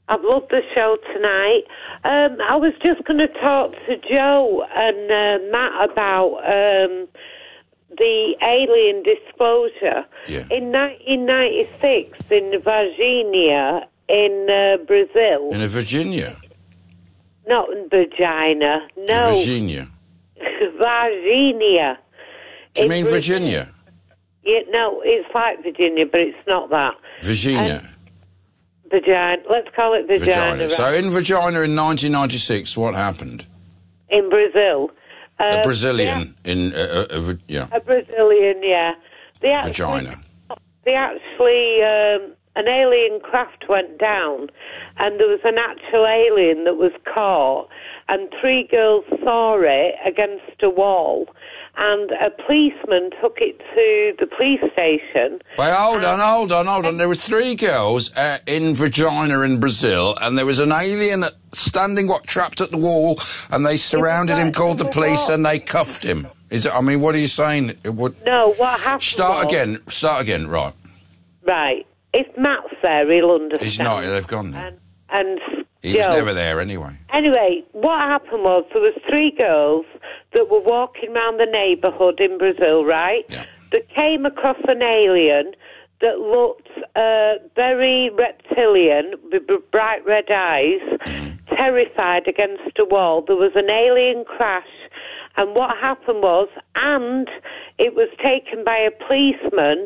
I've loved the show tonight. I was just going to talk to Joe and Matt about the alien disclosure. Yeah. In 1996, in Virginia, in Brazil. In Virginia? Not in vagina, no. Virginia. Virginia. Do you mean Virginia? Yeah, no, it's like Virginia, but it's not that. Virginia. Vagina. Let's call it vagina. Right? So in Virginia in 1996, what happened? In Brazil. A Brazilian yeah. A Brazilian, yeah. Vagina. They actually, an alien craft went down, and there was an actual alien that was caught, and 3 girls saw it against a wall, and a policeman took it to the police station. Wait, hold on. There were 3 girls in Virginia in Brazil, and there was an alien standing, trapped at the wall, and they surrounded him, called the police, and they cuffed him. What are you saying? No, what happened Start again, right. Right. If Matt's there, he'll understand. He's not, they've gone now. And he was never there anyway. Anyway, what happened was there was 3 girls that were walking around the neighbourhood in Brazil, right? Yeah. That came across an alien that looked very reptilian, with bright red eyes, terrified against a wall. There was an alien crash, and what happened was, and it was taken by a policeman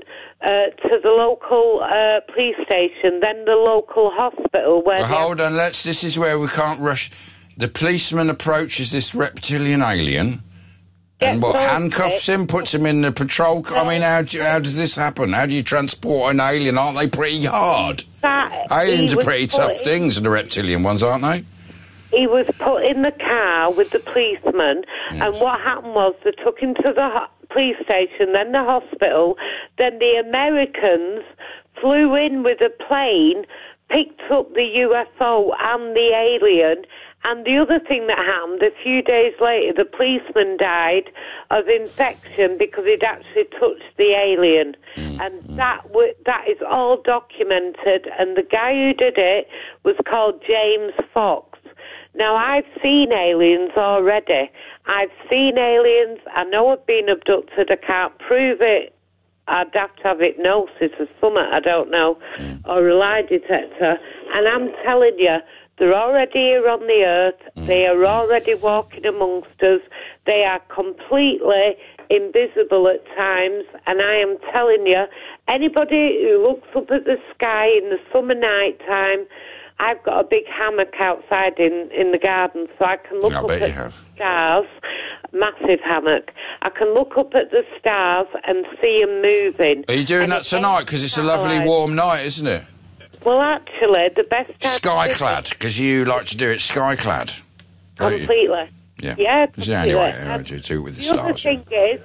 to the local police station, then the local hospital where... Well, hold on, this is where we can't rush. The policeman approaches this reptilian alien and handcuffs him, puts him in the patrol car. I mean, how does this happen? How do you transport an alien? Aren't they pretty hard? Aliens are pretty tough things, the reptilian ones, aren't they? He was put in the car with the policeman, and what happened was they took him to the police station, then the hospital, then the Americans flew in with a plane, picked up the UFO and the alien, and the other thing that happened, a few days later, the policeman died of infection because he'd actually touched the alien. And that is all documented, and the guy who did it was called James Fox. Now, I've seen aliens already. I've seen aliens. I know I've been abducted. I can't prove it. I'd have to have hypnosis or something, I don't know, or a lie detector. And I'm telling you, they're already here on the earth. They are already walking amongst us. They are completely invisible at times. And I am telling you, anybody who looks up at the sky in the summer night time, I've got a big hammock outside in the garden, so I can look up at the stars. Massive hammock. I can look up at the stars and see them moving. Are you doing that tonight? Because it's a lovely warm night, isn't it? Well, actually, the best time... Skyclad, because you like to do it skyclad. Completely. Yeah, completely. Anyway, I do too with the stars. The other thing is,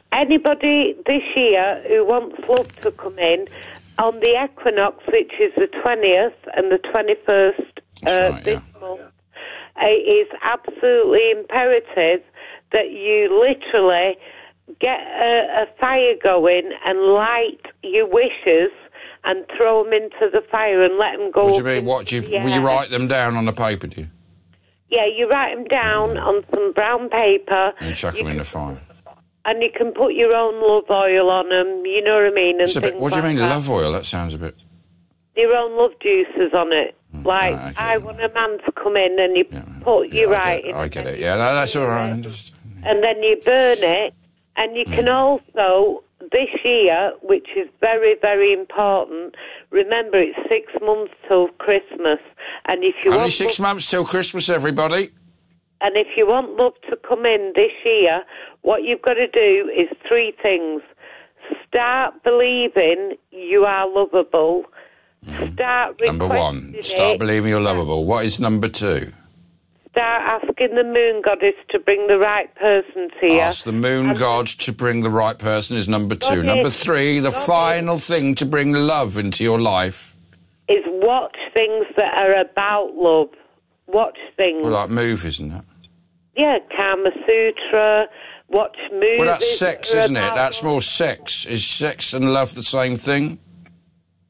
anybody this year who wants love to come in, on the equinox, which is the 20th and the 21st this month, it is absolutely imperative that you literally get a fire going and light your wishes and throw them into the fire and let them go. What do you mean? Will you write them down on the paper, do you? Yeah, you write them down on some brown paper. And chuck them in the fire. And you can put your own love oil on them, you know what I mean? And what do you mean, love oil? That sounds a bit... Your own love juices on it. Like, I want a man to come in and you put your writing. I get it, yeah. No, that's all right. And then you burn it. And you can also, this year, which is very, very important, remember it's 6 months till Christmas. And if you Only 6 months till Christmas, everybody. And if you want love to come in this year, what you've got to do is 3 things. Start believing you are lovable. Start number 1, start believing you're lovable. What is number 2? Start asking the moon goddess to bring the right person to you. Ask the moon god to bring the right person is number 2. Number 3, the final thing to bring love into your life. Is watch things that are about love. Watch things. Well, like movies and that. Yeah, Kama Sutra, watch movies. Well, that's sex, isn't it? That's more sex. Is sex and love the same thing?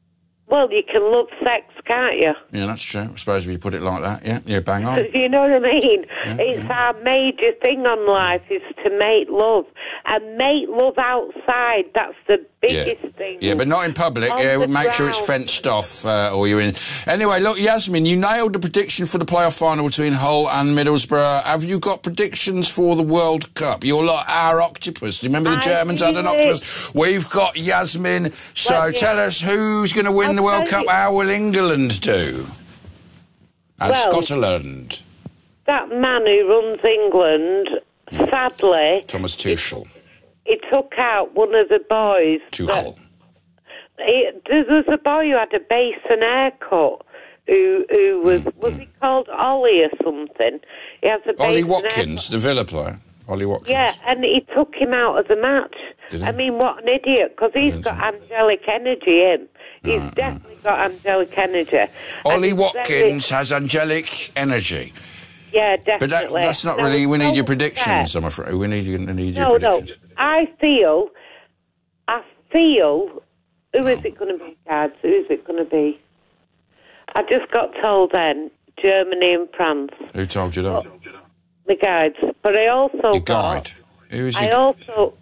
Well, you can love sex, can't you? Yeah, that's true. I suppose if you put it like that, yeah, bang on. You know what I mean? It's our major thing on life is to make love. And make love outside, that's the biggest thing. Yeah, but not in public. Make sure it's fenced off or you're in. Anyway, look, Yasmin, you nailed the prediction for the playoff final between Hull and Middlesbrough. Have you got predictions for the World Cup? You're like our octopus. Do you remember the Germans had an octopus? We've got Yasmin. So tell us who's going to win the World Cup. How will England do? And Scotland. That man who runs England, sadly... Thomas Tuchel. He took out one of the boys. Tuchel. There was a boy who had a basin haircut who was he called Ollie or something? He has a Ollie Watkins, the Villa player. Ollie Watkins. Yeah, and he took him out of the match. I mean, what an idiot, because he's got angelic energy in. He's definitely got angelic energy. Ollie Watkins has angelic energy. Yeah, definitely. But that's not really... We need your predictions, I'm afraid. We need your predictions. No, I feel... Who is it going to be, guys? Who is it going to be? I just got told then, Germany and France. Who told you that? The guides. But I also your guide? Who is I also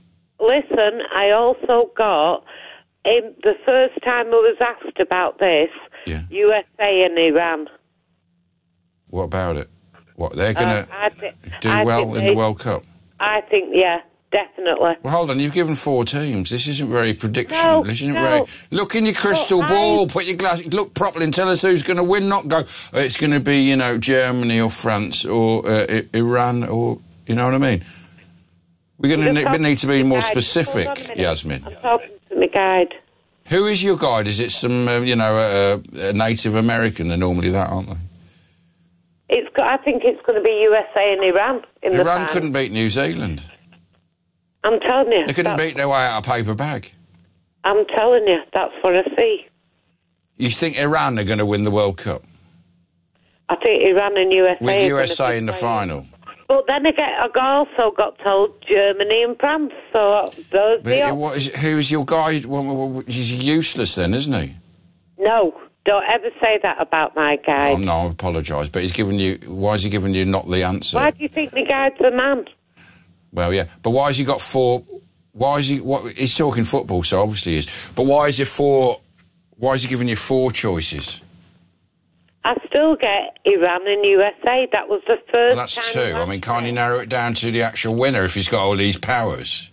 got... the first time I was asked about this, USA and Iran. What about it? What, they're going to do well in the World Cup? I think, yeah, definitely. Well, hold on, you've given 4 teams. This isn't very prediction. Look in your crystal ball, put your glass, look properly and tell us who's going to win, not go, it's going to be, Germany or France or Iran or, you know what I mean? We're going to need to be more specific, Yasmin. I'm talking to my guide. Who is your guide? Is it some, a Native American? They're normally that, aren't they? I think it's going to be USA and Iran in the final. Iran couldn't beat New Zealand. I'm telling you. They couldn't beat their way out of a paper bag. I'm telling you, that's what I see. You think Iran are going to win the World Cup? I think Iran and USA with USA in the final. But then again, I also got told Germany and France, so those... Who is your guide? Well, he's useless then, isn't he? No. Don't ever say that about my guide. Oh, no, I apologise. But why is he giving you not the answer? Why do you think the guide's a man? Well, yeah. But why has he got 4... Why is he... he's talking football, so obviously he is. But why is he giving you 4 choices? I still get Iran and USA. That was the first well, that's 2. I mean, can't you narrow it down to the actual winner if he's got all these powers?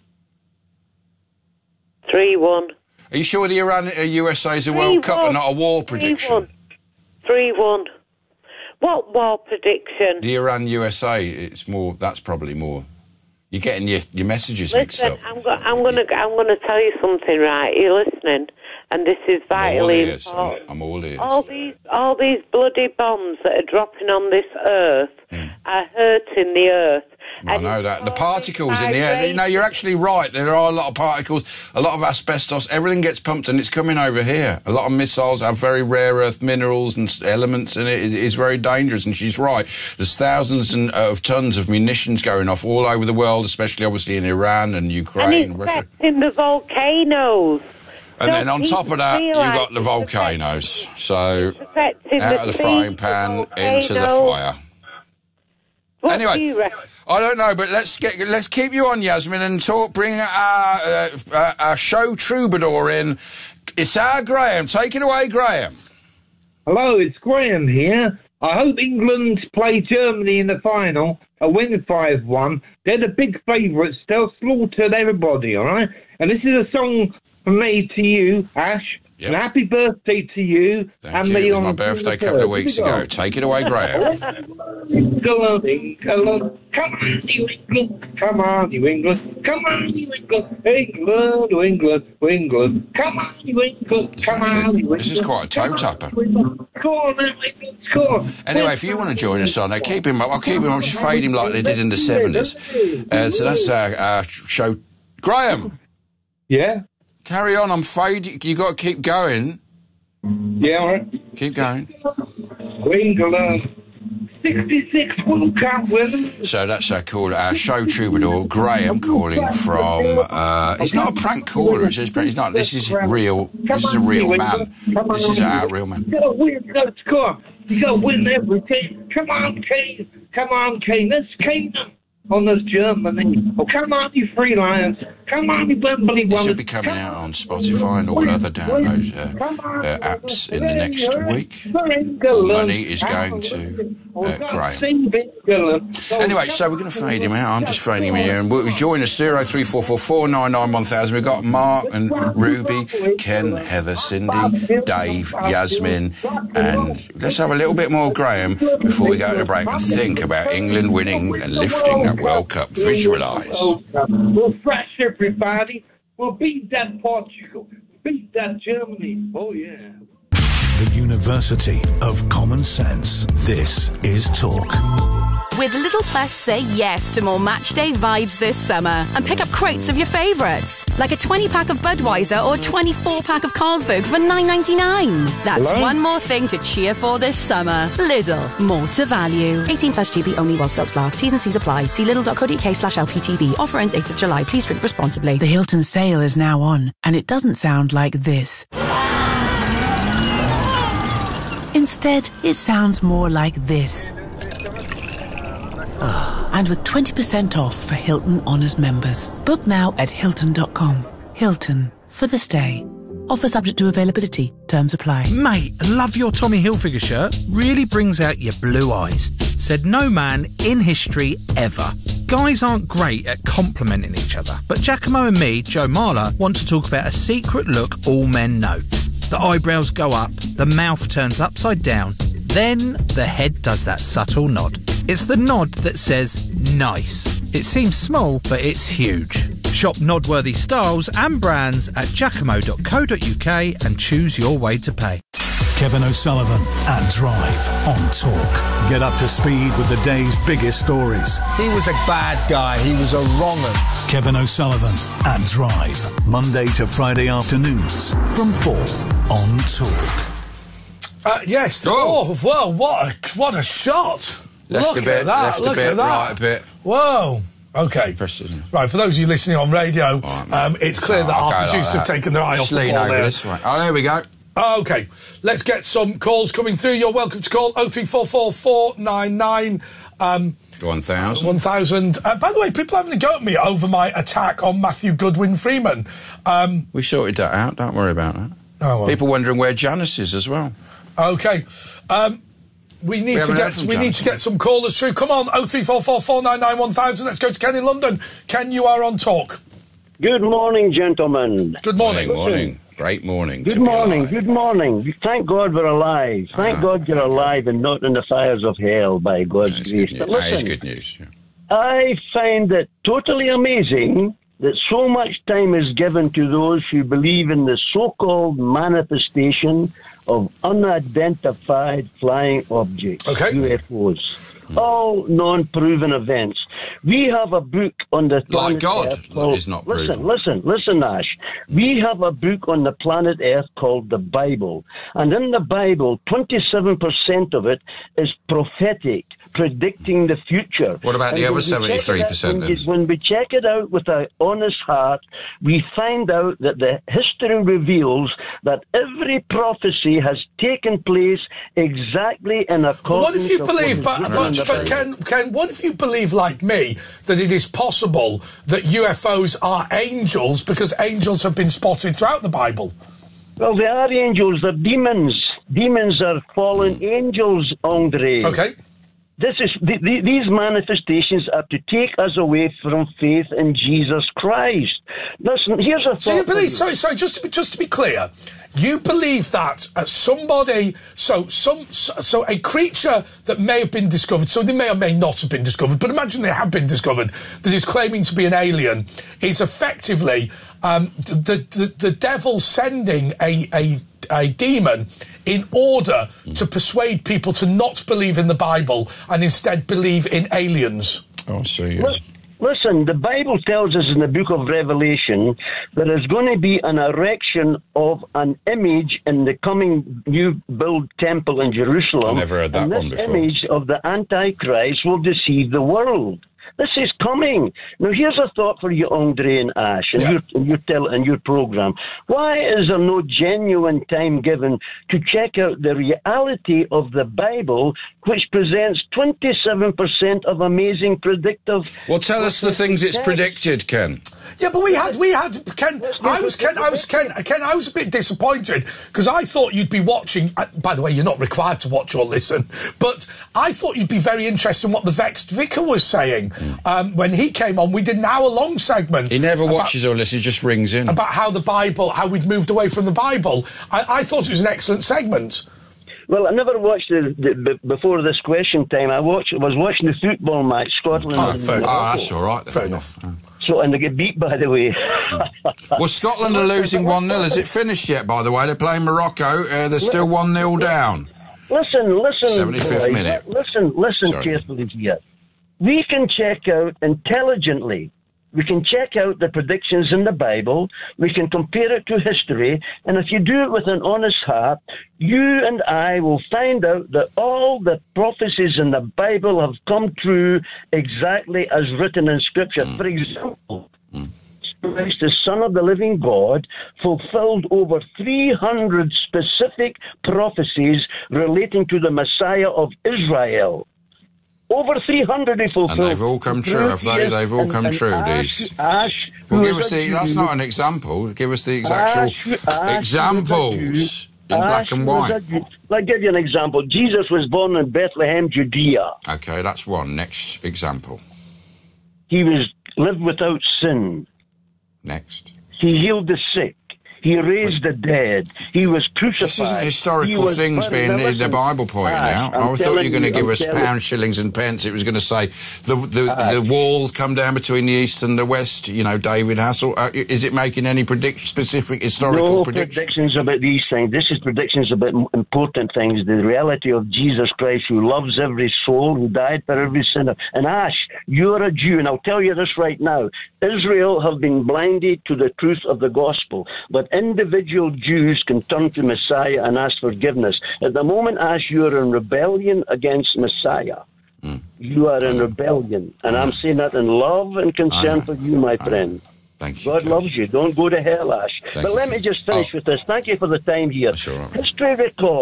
3-1. Are you sure the Iran USA is a World Cup and not a war prediction? 3-1. What war prediction? The Iran USA. It's more. That's probably more. You're getting your messages mixed up. I'm going to tell you something, right? You're listening, and this is vitally important. I'm all ears. All these bloody bombs that are dropping on this earth are hurting the earth. I know that. The particles in the air. You're actually right. There are a lot of particles, a lot of asbestos. Everything gets pumped and it's coming over here. A lot of missiles have very rare earth minerals and elements in it. It is very dangerous, and she's right. There's thousands of tons of munitions going off all over the world, especially obviously in Iran and Ukraine. And it's affecting the volcanoes. And then on top of that, you've got the volcanoes. So, out of the frying pan, into the fire. Anyway, I don't know, but let's keep you on, Yasmin, and bring our show troubadour in. It's our Graham. Take it away, Graham. Hello, it's Graham here. I hope England play Germany in the final, a win 5-1. They're the big favourites. They'll slaughter everybody, all right? And this is a song from me to you, Ash. Yep. And happy birthday to you. Thank you. It was my birthday a couple of weeks ago. Take it away, Graham. England, England, come on, you England, come on, you England, come on, you England, England, England, England, come on, you England, come on, you England. This is quite a toe tapper. Score, England, score. Anyway, if you want to join us on, I'll keep him up. I'll just fade him like they did in the 70s. So that's our show. Graham. Yeah? Carry on, I'm fading. You got to keep going. Yeah, all right. Keep going. England, 66 World Cup winners. So that's our caller, our show troubadour, Graham, calling from... he's not a prank caller, he's not. This is real. This is a real man. This is our real man. You gotta win, let's go. You gotta win everything. Come on, Kane. Come on, Kane. Let's Kane on this Germany. Oh, come on, you free lions. Come on, you Wembley It should be coming out on Spotify and all other download apps in the next week. All money is going to Graham. Anyway, so we're going to fade him out. I'm just fading him here. And we'll join us 03444991000. We've got Mark and Ruby, Ken, Heather, Cindy, Dave, Yasmin, and let's have a little bit more Graham before we go to the break and think about England winning and lifting that World Cup. Visualise. We'll fresh everybody. We'll beat that Portugal. Beat that Germany. Oh, yeah. The University of Common Sense. This is Talk. With Lidl Plus, say yes to more matchday vibes this summer and pick up crates of your favourites, like a 20-pack of Budweiser or a 24-pack of Carlsberg for $9.99. That's one more thing to cheer for this summer. Lidl, more to value. 18 plus GB only while stocks last. T's and C's apply. See lidl.co.uk/LPTV. Offer ends 8th of July. Please drink responsibly. The Hilton sale is now on, and it doesn't sound like this. Instead, it sounds more like this. And with 20% off for Hilton Honors members. Book now at Hilton.com. Hilton, for the stay. Offer subject to availability. Terms apply. Mate, I love your Tommy Hilfiger shirt. Really brings out your blue eyes. Said no man in history ever. Guys aren't great at complimenting each other. But Giacomo and me, Joe Marler, want to talk about a secret look all men know. The eyebrows go up, the mouth turns upside down, then the head does that subtle nod. It's the nod that says nice. It seems small, but it's huge. Shop nod-worthy styles and brands at giacomo.co.uk and choose your way to pay. Kevin O'Sullivan and Drive on Talk. Get up to speed with the day's biggest stories. He was a bad guy. He was a wrong one. Kevin O'Sullivan and Drive. Monday to Friday afternoons from 4 on Talk. Yes. Oh, well, what a shot. Left a bit, right a bit. Whoa. Okay. Right, for those of you listening on radio, it's clear that our producers have taken their eye off the ball there. Oh, there we go. Okay, let's get some calls coming through. You're welcome to call 0344 499 1000. 1000. By the way, people having a go at me over my attack on Matthew Goodwin Freeman. We sorted that out, don't worry about that. Oh, well. People wondering where Janice is as well. Okay. We need to get some callers through. Come on, 0344 499 1000. Let's go to Ken in London. Ken, you are on Talk. Good morning, gentlemen. Good morning. Morning. Great morning. Good morning. Good morning. Thank God we're alive. Thank God you're alive and not in the fires of hell, by God's grace. But listen, that is good news. Yeah. I find it totally amazing that so much time is given to those who believe in the so-called manifestation of unidentified flying objects, UFOs, all non-proven events. We have a book on the planet God Earth called, is not proven. Listen, Ash. We have a book on the planet Earth called the Bible. And in the Bible, 27% of it is prophetic, predicting the future. What about the other 73% then? When we check it out with an honest heart, we find out that the history reveals that every prophecy has taken place exactly in accordance. What if you believe, but Ken, what if you believe, like me, that it is possible that UFOs are angels because angels have been spotted throughout the Bible? Well, they are angels. They're demons. Demons are fallen angels, Andre. Okay. These manifestations are to take us away from faith in Jesus Christ. Listen, here's a thought. So you believe? Sorry. Just to be clear, you believe that somebody, so a creature that may have been discovered, so they may or may not have been discovered, but imagine they have been discovered, that is claiming to be an alien, is effectively the devil sending a demon in order to persuade people to not believe in the Bible and instead believe in aliens. Oh, so yeah. Listen, the Bible tells us in the book of Revelation there is going to be an erection of an image in the coming new build temple in Jerusalem. I've never heard that one before. This image of the Antichrist will deceive the world. This is coming. Now, here's a thought for you, Andre and Ash, and your program. Why is there no genuine time given to check out the reality of the Bible, which presents 27% of amazing predictive? Well, tell us the things it's predicted, Ken. Yeah, but we had Ken. I was a bit disappointed because I thought you'd be watching. By the way, you're not required to watch or listen, but I thought you'd be very interested in what the Vexed Vicar was saying when he came on. We did an hour-long segment. He never watches or listens; he just rings in about how the Bible, how we'd moved away from the Bible. I thought it was an excellent segment. Well, I never watched before this question time. I was watching the football match, Scotland. That's all right. Fair enough. So, and they get beat, by the way. Well, Scotland are losing 1-0. Is it finished yet, by the way? They're playing Morocco. They're still 1-0 down. Listen. 75th minute. Listen carefully here. We can check out intelligently. We can check out the predictions in the Bible. We can compare it to history. And if you do it with an honest heart, you and I will find out that all the prophecies in the Bible have come true exactly as written in Scripture. For example, Christ, the Son of the living God, fulfilled over 300 specific prophecies relating to the Messiah of Israel. Over 300 he fulfilled. And they've all come true, have they? They've all come true, these. Well, give us that's not an example. Give us the actual examples in black and white. I'll give you an example. Jesus was born in Bethlehem, Judea. Okay, that's one. Next example. He lived without sin. Next. He healed the sick. He raised the dead. He was crucified. This isn't historical things being the Bible pointing out. I thought you were going to give us pounds, shillings and pence. It was going to say the wall come down between the east and the west, you know, David Hassel. Is it making any specific historical predictions about these things. This is predictions about important things. The reality of Jesus Christ, who loves every soul, who died for every sinner. And Ash, you're a Jew, and I'll tell you this right now. Israel have been blinded to the truth of the gospel, but individual Jews can turn to Messiah and ask forgiveness. At the moment, Ash, you are in rebellion against Messiah. You are in rebellion. And I'm saying that in love and concern for you, my friend. Thank you. God loves you. Don't go to hell, Ash. But let me just finish with this. Thank you for the time here. Sure. History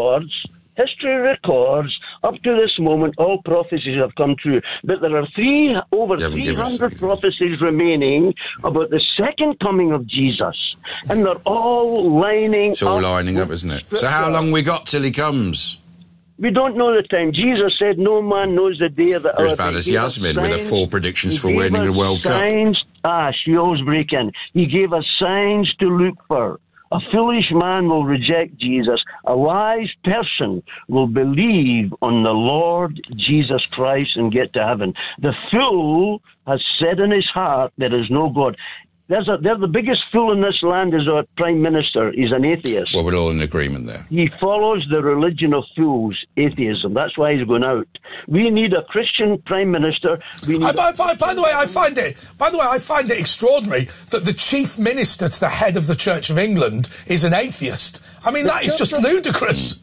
records, up to this moment, all prophecies have come true. But there are over 300 prophecies remaining about the second coming of Jesus. And they're all lining up. It's all lining up, isn't it? So how long we got till he comes? We don't know the time. Jesus said no man knows the day of the hour. As bad as Yasmin with the 4 predictions for winning the World Cup. She always break in. He gave us signs to look for. A foolish man will reject Jesus. A wise person will believe on the Lord Jesus Christ and get to heaven. The fool has said in his heart, there is no God. They're the biggest fool in this land is our Prime Minister. He's an atheist. Well, we're all in agreement there. He follows the religion of fools, atheism. That's why he's going out. We need a Christian Prime Minister. By the way, I find it extraordinary that the Chief Minister to the head of the Church of England is an atheist. I mean, that is just ludicrous.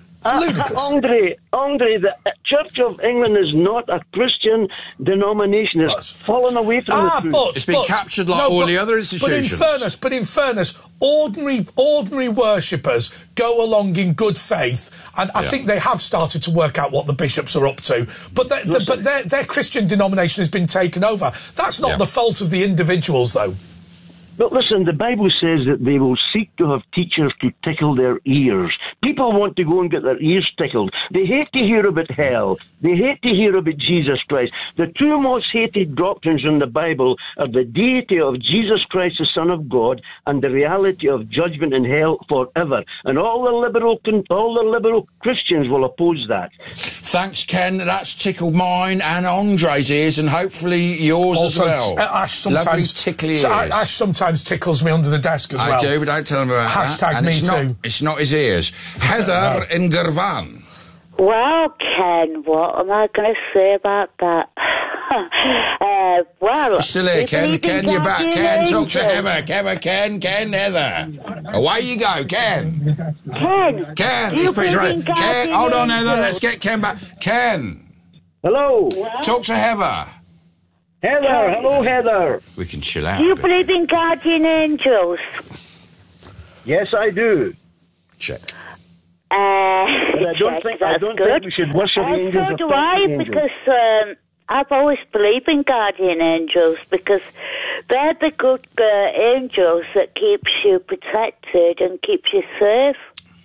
Andre, the Church of England is not a Christian denomination. It's fallen away from the truth. It's been captured like all the other institutions. But in fairness, ordinary worshippers go along in good faith, and I think they have started to work out what the bishops are up to. But their Christian denomination has been taken over. That's not the fault of the individuals, though. But listen, the Bible says that they will seek to have teachers to tickle their ears. People want to go and get their ears tickled. They hate to hear about hell. They hate to hear about Jesus Christ. The 2 most hated doctrines in the Bible are the deity of Jesus Christ, the Son of God, and the reality of judgment in hell forever. And all the liberal Christians will oppose that. Thanks, Ken. That's tickled mine and Andre's ears, and hopefully yours as well. Lovely tickly ears. Ash sometimes tickles me under the desk as well. I do, but don't tell him about that. And me too. It's not his ears. Heather in Girvan. Well, Ken, what am I going to say about that? Well, You're still here, Ken. Ken, you're back. Ken, talk to Heather. Ken, Heather. Away you go, Ken. Ken, he's pretty right. Ken, hold on, Heather. Let's get Ken back. Ken. Hello. Talk to Heather. Heather. Hello, Heather. We can chill out. Do you believe in guardian angels? Yes, I do. Check. But I don't think we should worship angels. So do I, because I've always believed in guardian angels, because they're the good angels that keeps you protected and keeps you safe.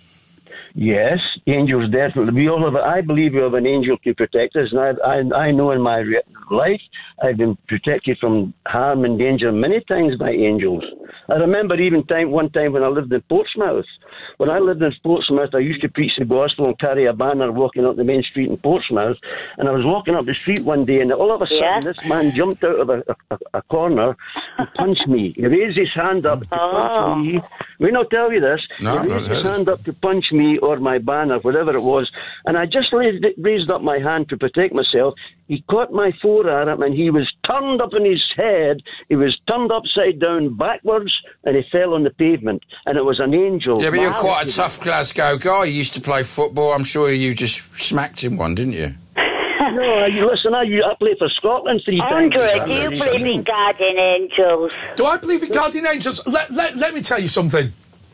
Yes, angels definitely. I believe we have an angel to protect us, and I know in my life I've been protected from harm and danger many times by angels. I remember even one time when I lived in Portsmouth. When I lived in Portsmouth, I used to preach the gospel and carry a banner walking up the main street in Portsmouth. And I was walking up the street one day, and all of a sudden, this man jumped out of a corner to punch me. He raised his hand up to punch me. We not tell you this. He raised his hand up to punch me or my banner, whatever it was. And I just raised up my hand to protect myself. He caught my forearm, and he was turned up in his head. He was turned upside down backwards, and he fell on the pavement. And it was an angel. Yeah, but you're quite a tough Glasgow guy. You used to play football. I'm sure you just smacked him one, didn't you? No, listen, I played for Scotland 3 times. Andre, do you believe in guardian angels? Do I believe in guardian angels? Let me tell you something.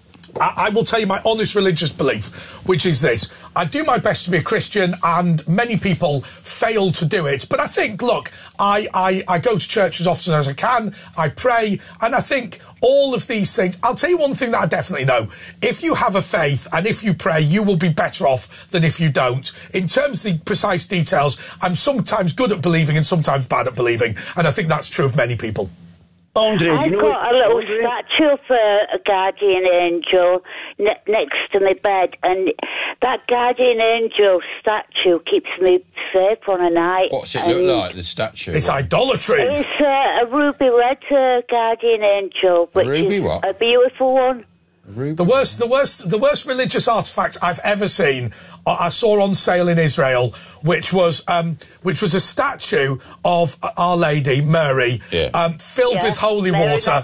I will tell you my honest religious belief, which is this. I do my best to be a Christian, and many people fail to do it. But I think, look, I go to church as often as I can. I pray, and I think all of these things... I'll tell you one thing that I definitely know. If you have a faith and if you pray, you will be better off than if you don't. In terms of the precise details, I'm sometimes good at believing and sometimes bad at believing, and I think that's true of many people. Andre, I've got a little statue of a guardian angel next to my bed, and that guardian angel statue keeps me safe on a night. What's it look like, the statue? It's idolatry. It's a ruby red guardian angel, which is a beautiful one. The worst religious artifact I've ever seen, I saw on sale in Israel, which was a statue of Our Lady Mary, filled with holy water,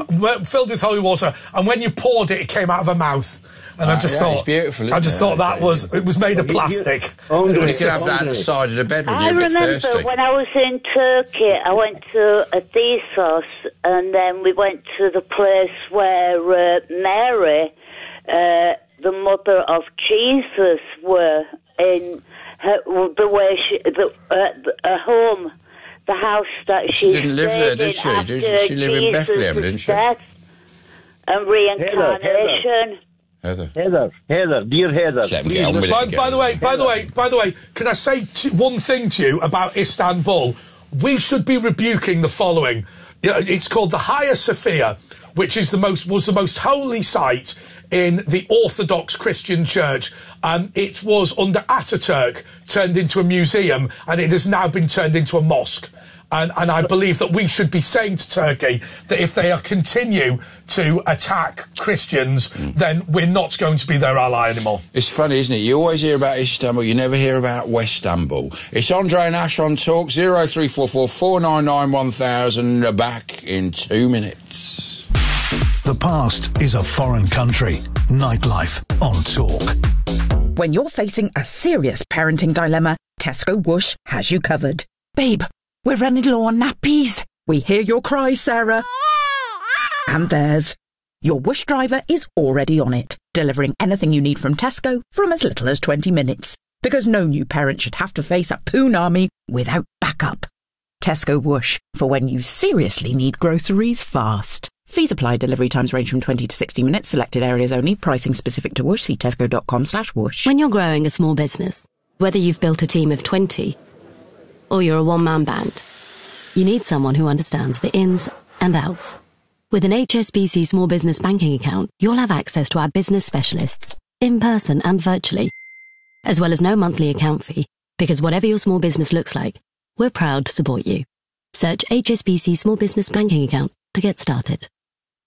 and when you poured it, it came out of her mouth. And I just thought, it's beautiful, I just thought it was made of plastic. You could have that on the side of the bed when you get thirsty. I remember when I was in Turkey, I went to Ephesus, and then we went to the place where Mary, the mother of Jesus, were in her home, the house that she didn't live there, did she? Didn't she live in Bethlehem, didn't she? Death and reincarnation. Heather, dear Heather. By the way, can I say one thing to you about Istanbul? We should be rebuking the following. It's called the Hagia Sophia, which is was the most holy site in the Orthodox Christian Church. It was under Ataturk turned into a museum, and it has now been turned into a mosque. And I believe that we should be saying to Turkey that if they continue to attack Christians, then we're not going to be their ally anymore. It's funny, isn't it? You always hear about Istanbul, you never hear about Westambul. It's Andre and Ash on Talk, 0344 499 1000, back in 2 minutes. The past is a foreign country. Nightlife on Talk. When you're facing a serious parenting dilemma, Tesco Whoosh has you covered. Babe, we're running low on nappies. We hear your cries, Sarah. And theirs. Your Whoosh driver is already on it, delivering anything you need from Tesco from as little as 20 minutes. Because no new parent should have to face a poon army without backup. Tesco Whoosh, for when you seriously need groceries fast. Fees apply. Delivery times range from 20 to 60 minutes. Selected areas only. Pricing specific to Whoosh. See tesco.com/whoosh. When you're growing a small business, whether you've built a team of 20 or you're a one-man band, you need someone who understands the ins and outs. With an HSBC Small Business Banking account, you'll have access to our business specialists, in person and virtually, as well as no monthly account fee, because whatever your small business looks like, we're proud to support you. Search HSBC Small Business Banking account to get started.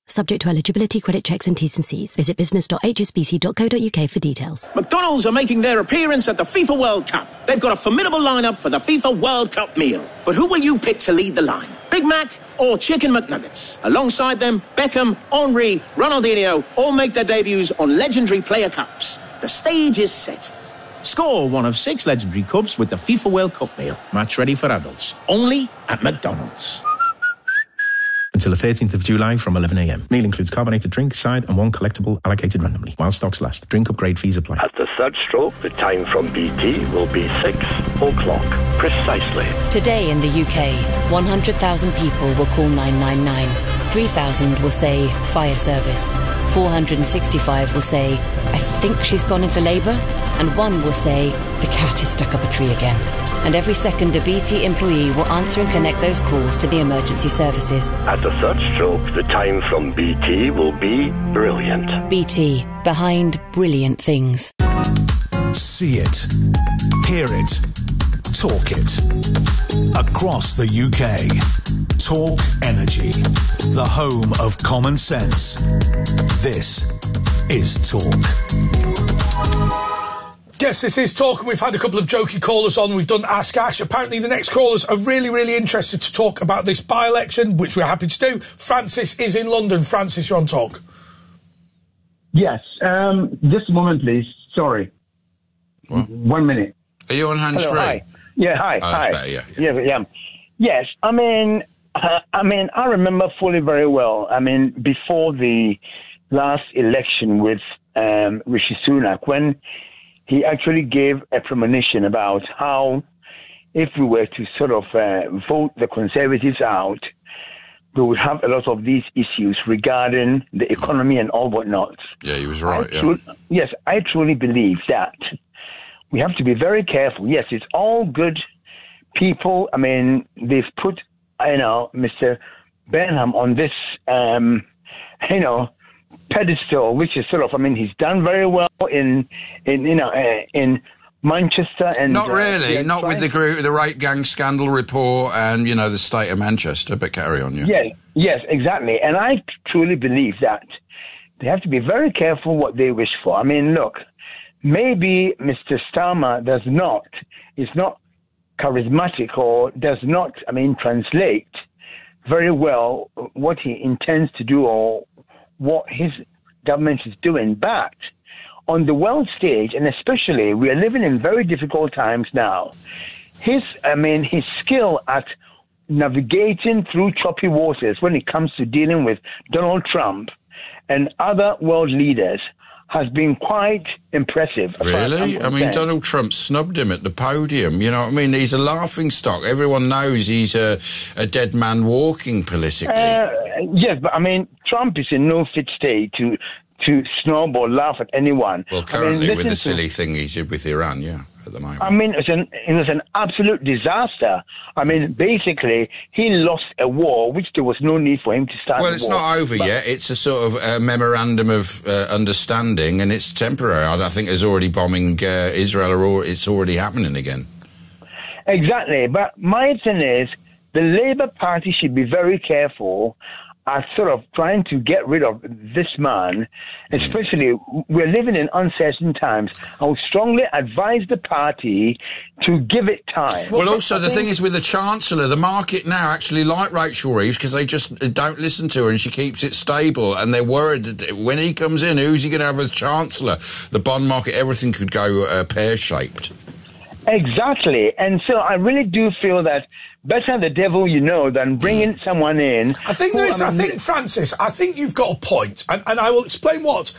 Subject to eligibility, credit checks and T's and C's. Visit business.hsbc.co.uk for details. McDonald's are making their appearance at the FIFA World Cup. They've got a formidable lineup for the FIFA World Cup meal. But who will you pick to lead the line? Big Mac or Chicken McNuggets? Alongside them, Beckham, Henry, Ronaldinho all make their debuts on legendary player cups. The stage is set. Score one of 6 legendary cups with the FIFA World Cup meal. Match ready for adults. Only at McDonald's. Until the 13th of July from 11 a.m. Meal includes carbonated drink, side and one collectible allocated randomly. While stocks last. Drink upgrade fees apply. At the third stroke, the time from BT will be 6 o'clock precisely. Today in the UK, 100,000 people will call 999. 3,000 will say fire service. 465 will say, I think she's gone into labour. And 1 will say, the cat is stuck up a tree again. And every second, a BT employee will answer and connect those calls to the emergency services. At the third stroke, the time from BT will be brilliant. BT, behind brilliant things. See it, hear it, talk it. Across the UK, Talk Energy, the home of common sense. This is Talk. Yes, this is Talk, and we've had a couple of jokey callers on. We've done Ask Ash. Apparently the next callers are really, really interested to talk about this by-election, which we're happy to do. Francis is in London. Francis, you're on Talk. Yes. Just a moment, please. Sorry. What? 1 minute. Are you on hands-free? Hello, hi. Yeah, hi. Oh, hi. that's better, Yeah. Yes, I remember fully very well. Before the last election with Rishi Sunak, when he actually gave a premonition about how, if we were to sort of vote the Conservatives out, we would have a lot of these issues regarding the economy and all whatnot. Yeah, he was right, Yes, I truly believe that we have to be very careful. Yes, it's all good people. They've put, Mr. Benham on this, pedestal, which is sort of, he's done very well in Manchester and not really, not with the rape gang scandal report and the state of Manchester. But carry on, yeah. Yes, exactly. And I truly believe that they have to be very careful what they wish for. Look, maybe Mr. Starmer is not charismatic or does not, translate very well what he intends to do or what his government is doing. But on the world stage, and especially we are living in very difficult times now, his skill at navigating through choppy waters when it comes to dealing with Donald Trump and other world leaders has been quite impressive. Really? Donald Trump snubbed him at the podium. You know what I mean? He's a laughing stock. Everyone knows he's a dead man walking politically. Yes, but Trump is in no fit state to snub or laugh at anyone. Well, currently with the silly thing he did with Iran, at the moment. It was an absolute disaster. Basically, he lost a war which there was no need for him to start. Well, it's not over yet. It's a sort of memorandum of understanding, and it's temporary. I think there's already bombing Israel, or it's already happening again. Exactly. But my thing is, the Labour Party should be very careful at sort of trying to get rid of this man, especially we're living in uncertain times. I would strongly advise the party to give it time. Well, also, the thing is with the Chancellor, the market now actually like Rachel Reeves because they just don't listen to her and she keeps it stable, and they're worried that when he comes in, who's he going to have as Chancellor? The bond market, everything could go pear-shaped. Exactly. And so I really do feel that better the devil you know than bringing someone in. I think Francis, I think you've got a point, and I will explain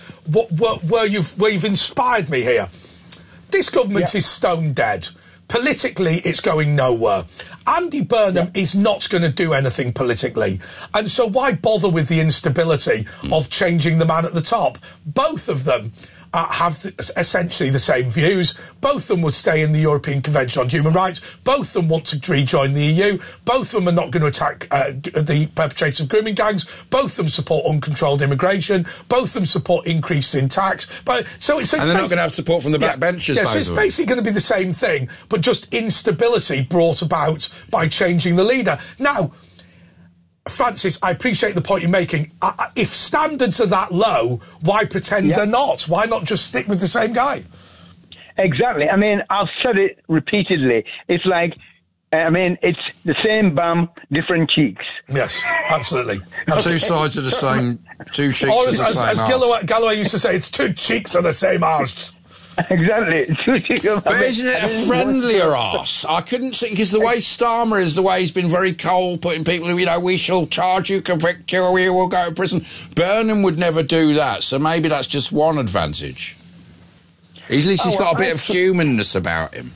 where you've inspired me here. This government is stone dead. Politically, it's going nowhere. Andy Burnham is not going to do anything politically. And so why bother with the instability of changing the man at the top? Both of them have essentially the same views. Both of them would stay in the European Convention on Human Rights. Both of them want to rejoin the EU. Both of them are not going to attack the perpetrators of grooming gangs. Both of them support uncontrolled immigration. Both of them support increase in tax. And they're not going to have support from the backbenchers. So it's basically going to be the same thing, but just instability brought about by changing the leader. Now, Francis, I appreciate the point you're making. If standards are that low, why pretend they're not? Why not just stick with the same guy? Exactly. I mean, I've said it repeatedly. It's like, it's the same bum, different cheeks. Yes, absolutely. Two sides of the same, two cheeks or of the same arse. As Galloway used to say, it's two cheeks of the same arse. Exactly. But isn't it a friendlier arse? I couldn't see, because the way Starmer is, the way he's been very cold, putting people who, we shall charge you, convict you, or you will go to prison. Burnham would never do that, so maybe that's just one advantage. At least he's got a bit of humanness about him.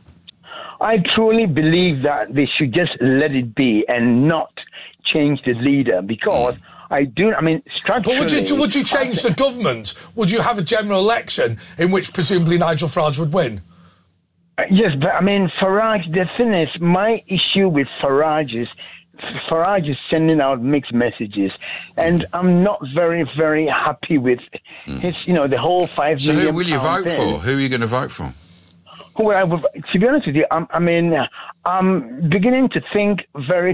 I truly believe that they should just let it be and not change the leader, because structurally... But would you change the government? Would you have a general election in which presumably Nigel Farage would win? Yes, but Farage, the thing is, my issue with Farage is sending out mixed messages, and I'm not very, very happy with his, the whole £5 million. So who will you vote for? Who are you going to vote for? Who I would, to be honest with you, I'm beginning to think very...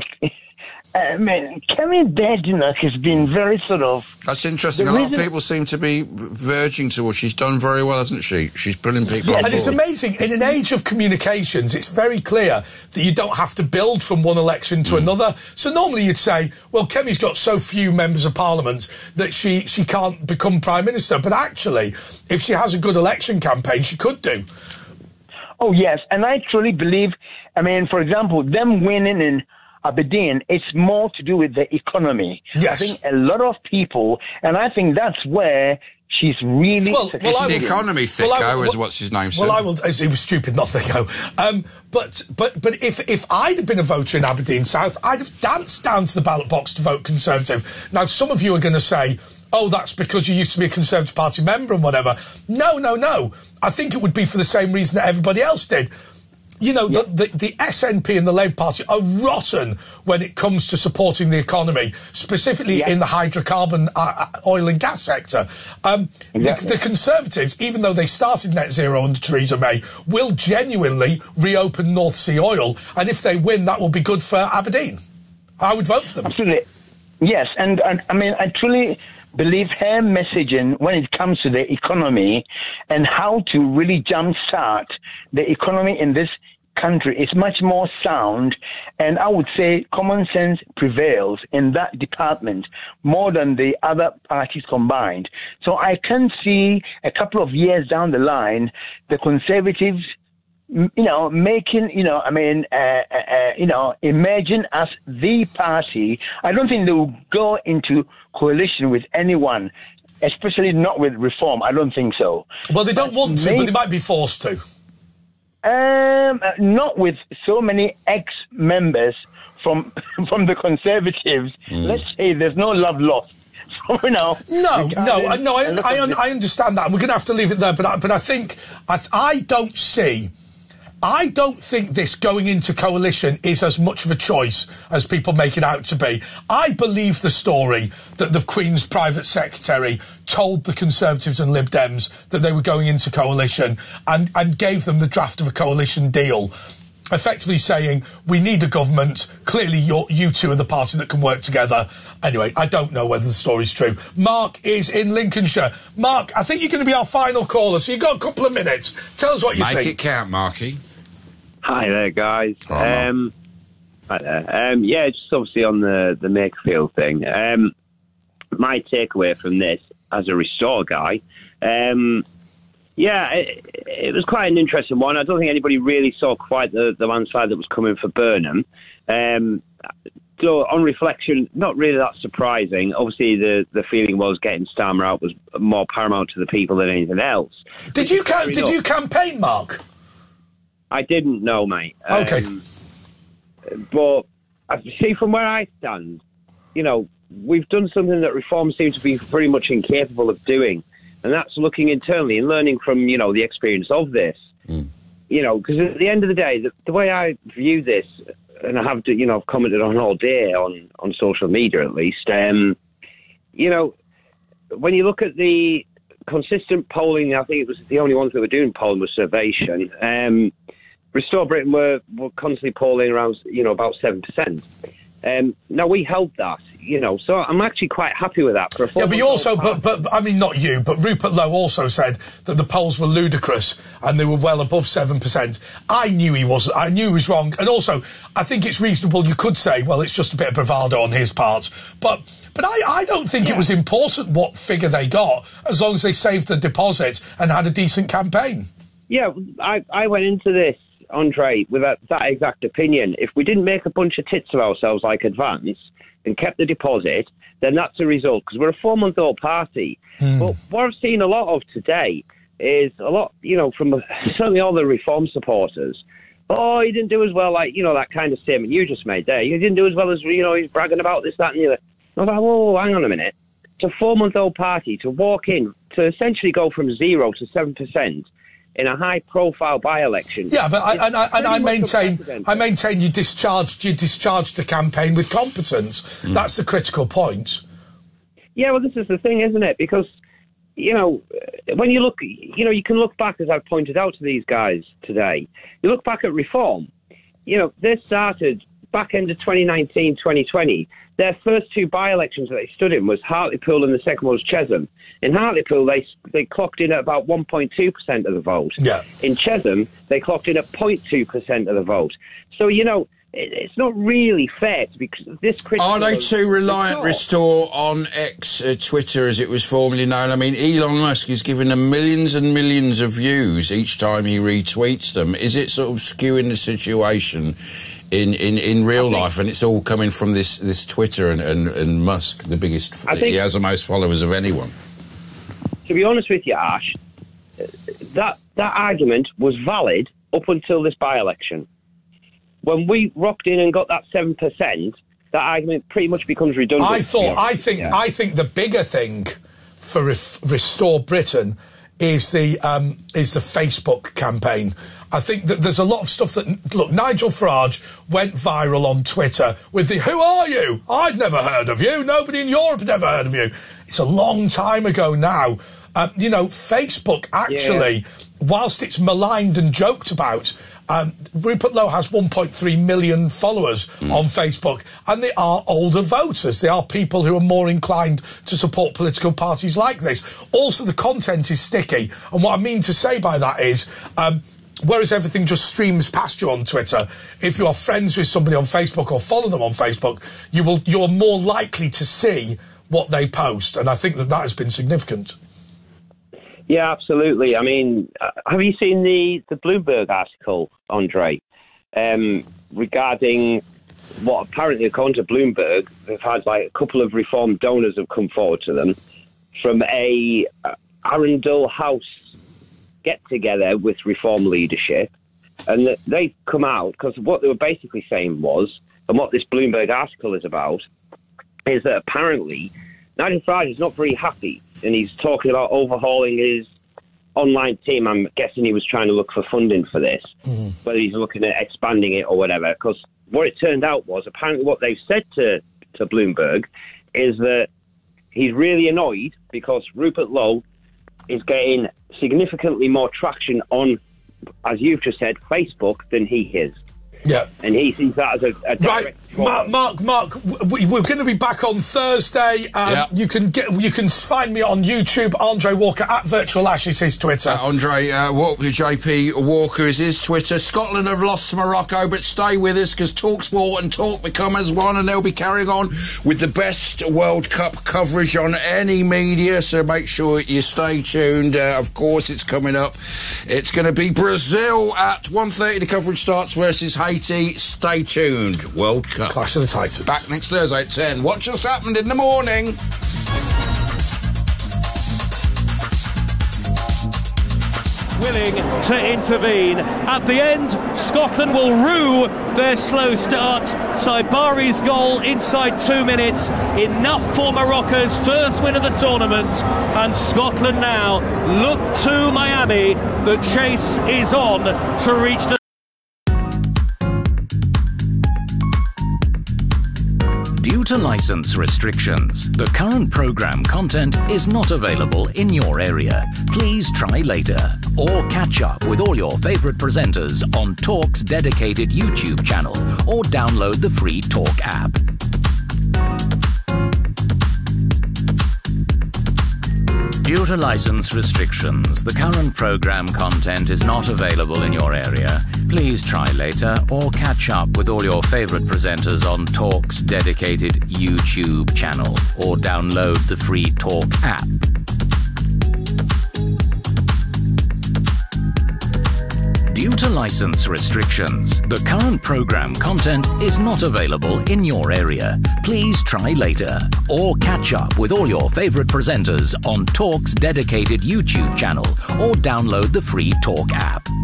Kemi Badenoch has been very sort of... That's interesting. A lot of people seem to be verging towards... She's done very well, hasn't she? She's pulling people on board. And it's amazing. In an age of communications, it's very clear that you don't have to build from one election to another. So normally you'd say, well, Kemi's got so few members of Parliament that she can't become Prime Minister. But actually, if she has a good election campaign, she could do. Oh, yes. And I truly believe, for example, them winning in Aberdeen, it's more to do with the economy. Yes. I think a lot of people, and I think that's where she's really... It's the economy, Thicko, is what's his name said. It was stupid, not Thicko. But if I'd have been a voter in Aberdeen South, I'd have danced down to the ballot box to vote Conservative. Now, some of you are going to say, oh, that's because you used to be a Conservative Party member and whatever. No. I think it would be for the same reason that everybody else did. The SNP and the Labour Party are rotten when it comes to supporting the economy, specifically in the hydrocarbon oil and gas sector. The Conservatives, even though they started net zero under Theresa May, will genuinely reopen North Sea oil, and if they win, that will be good for Aberdeen. I would vote for them. Absolutely. Yes, and I truly believe her messaging when it comes to the economy and how to really jumpstart the economy in this country is much more sound, and I would say common sense prevails in that department more than the other parties combined. So I can see a couple of years down the line the Conservatives making, emerging as the party. I don't think they will go into coalition with anyone, especially not with Reform. I don't think so. Well, they don't want to, but they might be forced to. Not with so many ex-members from the Conservatives. Let's say there's no love lost. No, I understand that, and we're going to have to leave it there. But I think I don't think this going into coalition is as much of a choice as people make it out to be. I believe the story that the Queen's private secretary told the Conservatives and Lib Dems that they were going into coalition and gave them the draft of a coalition deal, effectively saying, we need a government. Clearly, you two are the party that can work together. Anyway, I don't know whether the story's true. Mark is in Lincolnshire. Mark, I think you're going to be our final caller, so you've got a couple of minutes. Tell us what you think. Make it count, Marky. Hi there, guys. Hi there. Just obviously on the Makerfield thing. My takeaway from this, as a Restore guy, it was quite an interesting one. I don't think anybody really saw quite the landslide that was coming for Burnham. So on reflection, not really that surprising. Obviously, the feeling was getting Starmer out was more paramount to the people than anything else. Did you campaign, Mark? I didn't know, mate. Okay. But I see from where I stand, we've done something that Reform seems to be pretty much incapable of doing, and that's looking internally and learning from, the experience of this. Because at the end of the day, the way I view this, and I have, I've commented on all day on social media at least, when you look at the consistent polling, I think it was the only ones that were doing polling was Survation. Restore Britain were constantly polling around, about 7%. Now, we held that, so I'm actually quite happy with that. But you also, but I mean, not you, but Rupert Lowe also said that the polls were ludicrous and they were well above 7%. I knew he was wrong. And also, I think it's reasonable, you could say, well, it's just a bit of bravado on his part. But I don't think it was important what figure they got, as long as they saved the deposit and had a decent campaign. Yeah, I went into this, Andre, with that exact opinion. If we didn't make a bunch of tits of ourselves like Advance and kept the deposit, then that's the result, because we're a 4-month-old party. But what I've seen a lot of today is a lot, from certainly all the Reform supporters. Oh, he didn't do as well, like, that kind of statement you just made there. He didn't do as well as, he's bragging about this, that, and the other. I was like, whoa, hang on a minute. It's a 4-month-old party to walk in, to essentially go from 0 to 7%. In a high-profile by-election. Yeah, but I maintain you discharged the campaign with competence. That's the critical point. Yeah, well, this is the thing, isn't it? Because, when you look, you can look back, as I've pointed out to these guys today, you look back at Reform, they started back end of 2019, 2020. Their first 2 by-elections that they stood in was Hartlepool and the second one was Chesham. In Hartlepool, they clocked in at about 1.2% of the vote. Yeah. In Chesham, they clocked in at 0.2% of the vote. So, it's not really fair to be this critical. Are they too reliant, Restore, on X, Twitter, as it was formerly known? I mean, Elon Musk is giving them millions and millions of views each time he retweets them. Is it sort of skewing the situation in real life, and it's all coming from this Twitter and Musk, the biggest? He has the most followers of anyone. To be honest with you, Ash, that argument was valid up until this by-election. When we rocked in and got that 7%, that argument pretty much becomes redundant. I think the bigger thing for Restore Britain is the Facebook campaign. I think that there's a lot of stuff that... Look, Nigel Farage went viral on Twitter with the, who are you? I'd never heard of you. Nobody in Europe had ever heard of you. It's a long time ago now. Facebook actually, whilst it's maligned and joked about, Rupert Lowe has 1.3 million followers on Facebook, and they are older voters. They are people who are more inclined to support political parties like this. Also, the content is sticky, and what I mean to say by that is... whereas everything just streams past you on Twitter, if you are friends with somebody on Facebook or follow them on Facebook, you're more likely to see what they post, and I think that has been significant. Yeah, absolutely. I mean, have you seen the Bloomberg article, Andre, regarding what apparently, according to Bloomberg, they've had like a couple of Reform donors have come forward to them from a Arundel House get-together with Reform leadership, and that they've come out, because what they were basically saying was, and what this Bloomberg article is about, is that apparently Nigel Farage is not very happy, and he's talking about overhauling his online team. I'm guessing he was trying to look for funding for this, whether he's looking at expanding it or whatever, because what it turned out was, apparently what they've said to Bloomberg is that he's really annoyed because Rupert Lowe is getting significantly more traction on, as you've just said, Facebook than he is. Yeah. And he sees that as a direct... Right, Mark, we're going to be back on Thursday. You can find me on YouTube, Andre Walker, at Virtual Ash is his Twitter. Andre Walker, JP Walker is his Twitter. Scotland have lost to Morocco, but stay with us, because TalkSport and Talk become as one, and they'll be carrying on with the best World Cup coverage on any media, so make sure you stay tuned. Of course, it's coming up. It's going to be Brazil at 1:30. The coverage starts versus Haiti. Stay tuned. World Cup. Clash of the Titans. Back next Thursday at 10. Watch what's happened in the morning. Willing to intervene. At the end, Scotland will rue their slow start. Saibari's goal inside 2 minutes. Enough for Morocco's first win of the tournament. And Scotland now look to Miami. The chase is on to reach the... Due to license restrictions, the current program content is not available in your area. Please try later, or catch up with all your favourite presenters on Talk's dedicated YouTube channel, or download the free Talk app. Due to license restrictions, the current program content is not available in your area. Please try later or catch up with all your favourite presenters on Talk's dedicated YouTube channel or download the free Talk app. Due to license restrictions, the current program content is not available in your area. Please try later or catch up with all your favourite presenters on Talk's dedicated YouTube channel or download the free Talk app.